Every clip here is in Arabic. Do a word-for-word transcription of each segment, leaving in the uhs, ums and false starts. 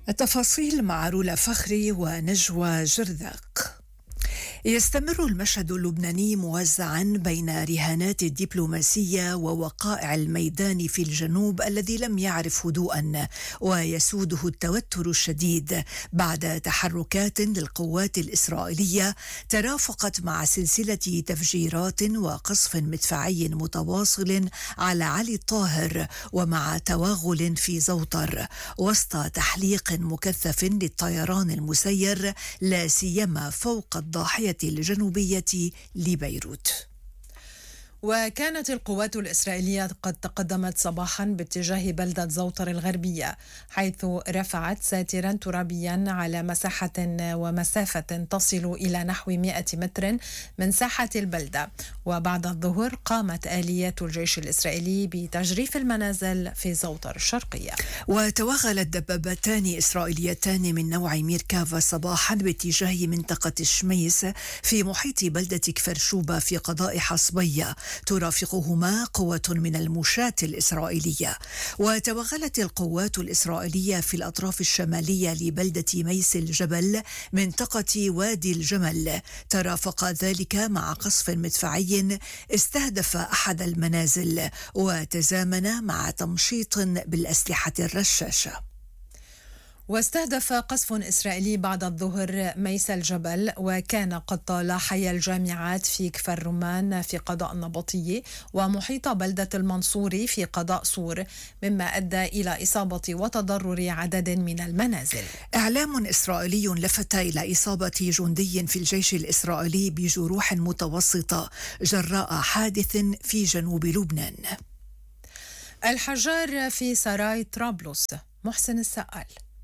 التفاصيل مع رولا فخري ونجوى جرذاق. يستمر المشهد اللبناني موزعا بين رهانات الدبلوماسية ووقائع الميدان في الجنوب الذي لم يعرف هدوءا، ويسوده التوتر الشديد بعد تحركات للقوات الإسرائيلية ترافقت مع سلسلة تفجيرات وقصف مدفعي متواصل على علي الطاهر، ومع توغل في زوطر وسط تحليق مكثف للطيران المسير لا سيما فوق الضاحية الجنوبية لبيروت. وكانت القوات الإسرائيلية قد تقدمت صباحا باتجاه بلدة زوطر الغربية، حيث رفعت ساترا ترابيا على مساحة ومسافة تصل إلى نحو مئة متر من ساحة البلدة. وبعد الظهر قامت آليات الجيش الإسرائيلي بتجريف المنازل في زوطر الشرقية. وتوغلت دبابتان إسرائيليتان من نوع ميركافا صباحا باتجاه منطقة الشميس في محيط بلدة كفر شوبة في قضاء حصبية، ترافقهما قوة من المشاة الإسرائيلية. وتوغلت القوات الإسرائيلية في الأطراف الشمالية لبلدة ميس الجبل منطقة وادي الجمل، ترافق ذلك مع قصف مدفعي استهدف أحد المنازل وتزامن مع تمشيط بالأسلحة الرشاشة. واستهدف قصف إسرائيلي بعد الظهر ميس الجبل، وكان قد طال حي الجامعات في كفر رمان في قضاء النبطية ومحيط بلدة المنصوري في قضاء صور، مما أدى إلى إصابة وتضرر عدد من المنازل. إعلام إسرائيلي لفت إلى إصابة جندي في الجيش الإسرائيلي بجروح متوسطة جراء حادث في جنوب لبنان. الحجار في سراي طرابلس. محسن السقال.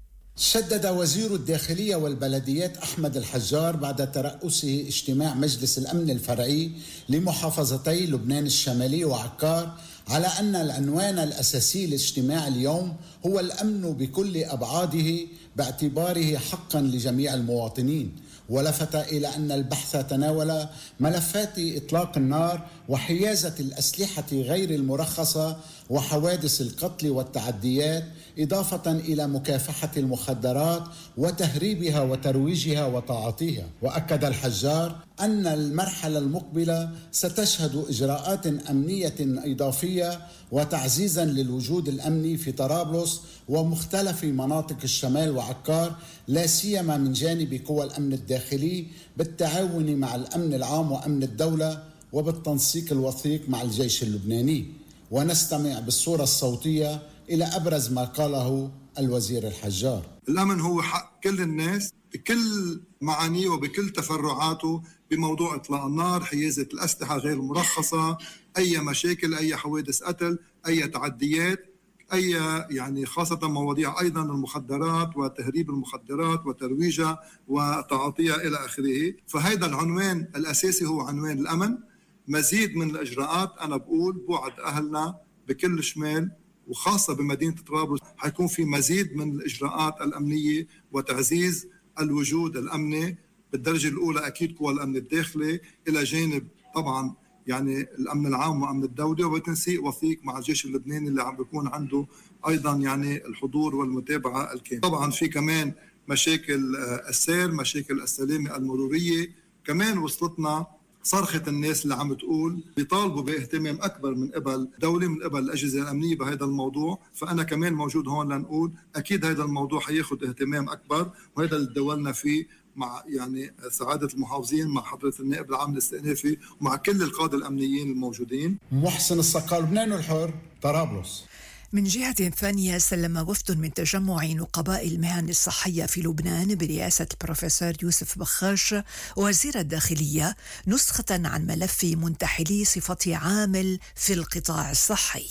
شدد وزير الداخلية والبلديات أحمد الحجار بعد ترأسه اجتماع مجلس الأمن الفرعي لمحافظتي لبنان الشمالي وعكار على أن العنوان الأساسي لاجتماع اليوم هو الأمن بكل أبعاده باعتباره حقا لجميع المواطنين. ولفت إلى أن البحث تناول ملفات إطلاق النار وحيازة الأسلحة غير المرخصة وحوادث القتل والتعديات، إضافة إلى مكافحة المخدرات وتهريبها وترويجها وتعاطيها. وأكد الحجار أن المرحلة المقبلة ستشهد إجراءات أمنية إضافية وتعزيزا للوجود الأمني في طرابلس ومختلف مناطق الشمال وعكار، لا سيما من جانب قوى الأمن الداخلي بالتعاون مع الأمن العام وأمن الدولة وبالتنسيق الوثيق مع الجيش اللبناني. ونستمع بالصورة الصوتية إلى أبرز ما قاله الوزير الحجار. الأمن هو حق كل الناس بكل معانيه وبكل تفرعاته، بموضوع إطلاق النار، حيازة الأسلحة غير المرخصة، أي مشاكل، أي حوادث قتل، أي تعديات، أي يعني خاصة مواضيع أيضا المخدرات وتهريب المخدرات وترويجها وتعاطيها إلى آخره. فهذا العنوان الأساسي هو عنوان الأمن. مزيد من الإجراءات، أنا بقول بوعد أهلنا بكل شمال وخاصة بمدينة طرابلس حيكون في مزيد من الإجراءات الأمنية وتعزيز الوجود الأمني بالدرجة الأولى، أكيد قوى الأمن الداخلي إلى جانب طبعا يعني الأمن العام وأمن الدولة، وتنسيق وثيق مع الجيش اللبناني اللي عم بيكون عنده أيضا يعني الحضور والمتابعة الكاملة. طبعا في كمان مشاكل السير، مشاكل السلامة المرورية، كمان وصلتنا صرخة الناس اللي عم تقول بيطالبوا باهتمام أكبر من قبل دولة، من قبل الأجهزة الأمنية بهذا الموضوع. فأنا كمان موجود هون لنقول أكيد هذا الموضوع حياخد اهتمام أكبر، وهذا اللي دولنا فيه مع يعني سعادة المحافظين، مع حضرة النائب العام الاستئنافي، ومع كل القادة الأمنيين الموجودين. محسن السقال، لبنان الحر، طرابلس. من جهة ثانية، سلم وفد من تجمع نقباء المهن الصحية في لبنان برئاسة البروفيسور يوسف بخاش وزير الداخلية نسخة عن ملف منتحلي صفة عامل في القطاع الصحي.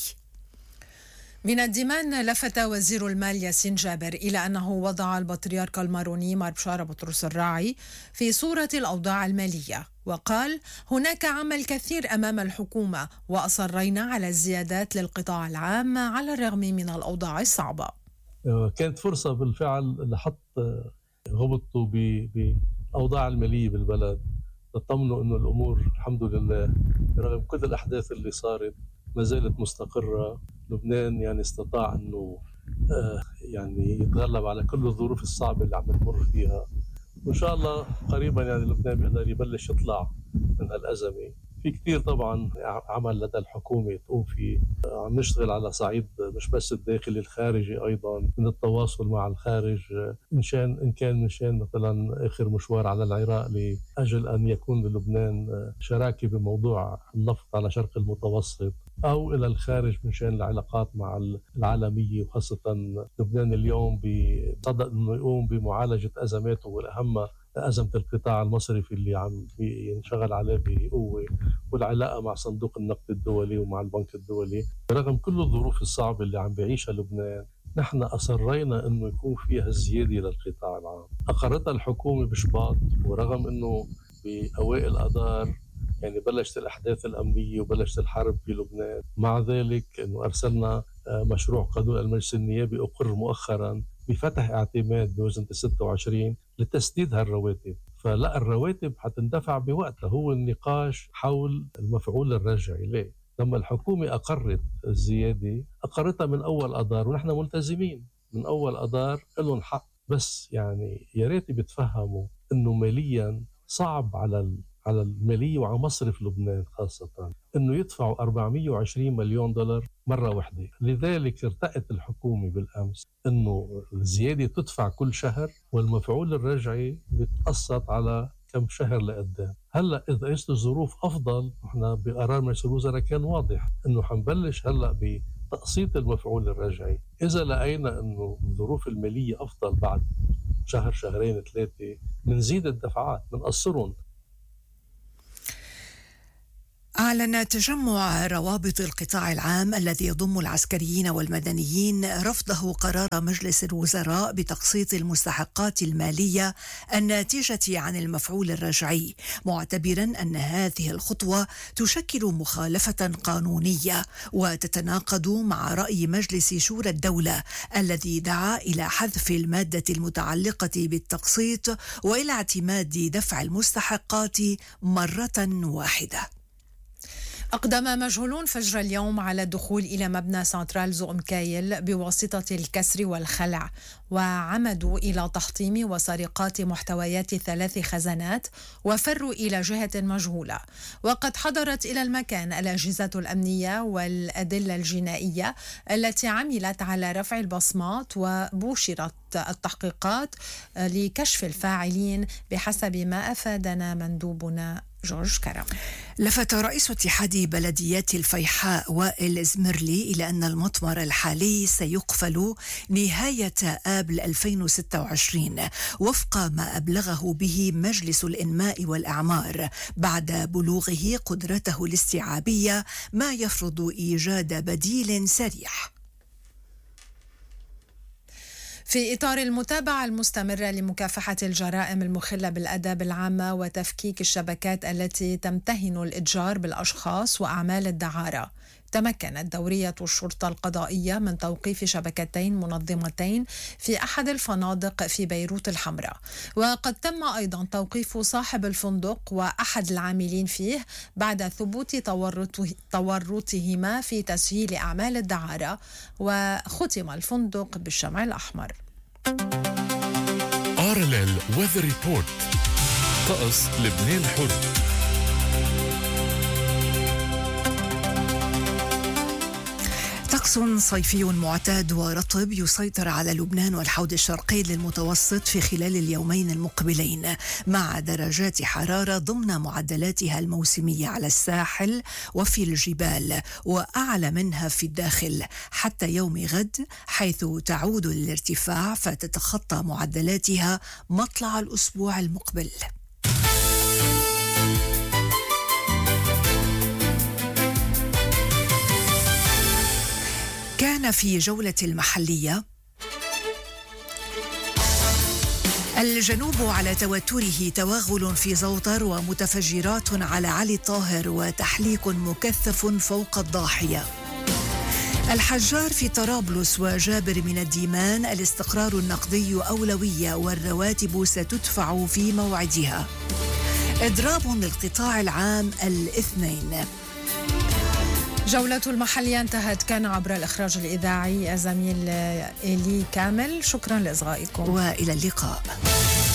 من الدمان، لفت وزير المال ياسين جابر إلى أنه وضع البطريرك الماروني مار بشارة بطرس الراعي في صورة الأوضاع المالية، وقال هناك عمل كثير أمام الحكومة وأصرينا على الزيادات للقطاع العام على الرغم من الأوضاع الصعبة. كانت فرصة بالفعل لحط غبطوا بالأوضاع المالية بالبلد، تطمنوا أنه الأمور الحمد لله رغم كل الأحداث اللي صارت ما زالت مستقرة. لبنان يعني استطاع أنه يعني يتغلب على كل الظروف الصعبة اللي عم نمر فيها، وإن شاء الله قريبا يعني لبنان بيقدر يبلش يطلع من هالأزمة. في كتير طبعا عمل لدى الحكومة تقوم فيه، عم نشتغل على صعيد مش بس الداخلي الخارجي، أيضا من التواصل مع الخارج، إن, شان إن كان من شان مثلا آخر مشوار على العراق لأجل أن يكون للبنان شراكة بموضوع النفط على شرق المتوسط، أو إلى الخارج من شان العلاقات مع العالمية، وخاصة لبنان اليوم بصدد أنه يقوم بمعالجة أزماته، والأهم أزمة القطاع المصرفي اللي عم ينشغل عليه بقوة، والعلاقة مع صندوق النقد الدولي ومع البنك الدولي. رغم كل الظروف الصعبة اللي عم بيعيشها لبنان، نحن أصرينا أنه يكون فيها الزيادة للقطاع العام. أقرتها الحكومة بشباط، ورغم أنه بأوائل أذار يعني بلشت الأحداث الأمنية وبلشت الحرب في لبنان، مع ذلك أنه أرسلنا مشروع قانون المجلس النيابي أقر مؤخرا بفتح اعتماد بوزنة ستة وعشرين لتسديد هالرواتب. فلا الرواتب حتندفع بوقتها، هو النقاش حول المفعول الرجعي. ليه؟ لما الحكومة أقرت الزيادة أقرتها من أول أذار، ونحن ملتزمين من أول أذار لهم حق، بس يعني يا ريت بتفهموا إنه ماليا صعب على على المالية وعلى مصرف لبنان خاصة إنه يدفعوا أربعمية وعشرين مليون دولار مرة واحدة. لذلك ارتأت الحكومة بالأمس إنه الزيادة تدفع كل شهر، والمفعول الرجعي بيتقسط على كم شهر لقدام. هلا إذا إجت الظروف أفضل، إحنا بقرار مجلس الوزراء كان واضح إنه حنبلش هلا بتقسيط المفعول الرجعي. إذا لقينا إنه الظروف المالية أفضل بعد شهر شهرين ثلاثة، بنزيد الدفعات بنقصرهم. أعلن تجمع روابط القطاع العام الذي يضم العسكريين والمدنيين رفضه قرار مجلس الوزراء بتقسيط المستحقات المالية الناتجة عن المفعول الرجعي، معتبرا أن هذه الخطوة تشكل مخالفة قانونية وتتناقض مع رأي مجلس شورى الدولة الذي دعا إلى حذف المادة المتعلقة بالتقسيط وإلى اعتماد دفع المستحقات مرة واحدة. أقدم مجهولون فجر اليوم على الدخول إلى مبنى سنترال زو مكايل بواسطة الكسر والخلع، وعمدوا إلى تحطيم وسرقات محتويات ثلاث خزانات وفروا إلى جهة مجهولة. وقد حضرت إلى المكان الأجهزة الأمنية والأدلة الجنائية التي عملت على رفع البصمات، وبوشرت التحقيقات لكشف الفاعلين بحسب ما أفادنا مندوبنا جورج كرم. لفت رئيس اتحاد بلديات الفيحاء وائل زمرلي إلى أن المطمر الحالي سيقفل نهاية آب ألفين وستة وعشرين وفق ما أبلغه به مجلس الإنماء والأعمار بعد بلوغه قدرته الاستيعابية، ما يفرض إيجاد بديل سريع. في إطار المتابعة المستمرة لمكافحة الجرائم المخلة بالآداب العامة وتفكيك الشبكات التي تمتهن الإتجار بالأشخاص وأعمال الدعارة، تمكنت دورية الشرطة القضائية من توقيف شبكتين منظمتين في أحد الفنادق في بيروت الحمراء. وقد تم أيضا توقيف صاحب الفندق وأحد العاملين فيه بعد ثبوت تورطهما في تسهيل أعمال الدعارة، وختم الفندق بالشمع الأحمر. آر إل إل Weather Report. طقس لبنان الحر. طقس صيفي معتاد ورطب يسيطر على لبنان والحوض الشرقي للمتوسط في خلال اليومين المقبلين، مع درجات حرارة ضمن معدلاتها الموسمية على الساحل وفي الجبال، وأعلى منها في الداخل حتى يوم غد، حيث تعود الارتفاع فتتخطى معدلاتها مطلع الأسبوع المقبل. كان في جولة المحلية الجنوب على توتره توغل في زوطر ومتفجرات على علي الطاهر وتحليق مكثف فوق الضاحية. الحجار في طرابلس وجابر من الديمان الاستقرار النقدي أولوية والرواتب ستدفع في موعدها. إضراب للقطاع العام الاثنين. جولة المحلية انتهت. كان عبر الإخراج الإذاعي الزميل إيلي كامل. شكرا لإصغائكم وإلى اللقاء.